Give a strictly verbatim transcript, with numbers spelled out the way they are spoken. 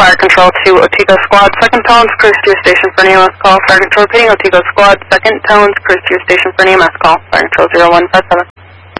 Fire Control to Otigo Squad, second tones, cruise to your station for an E M S call. Fire Control repeating, Otigo Squad, second tones, cruise to your station for an E M S call. Fire Control zero one five seven.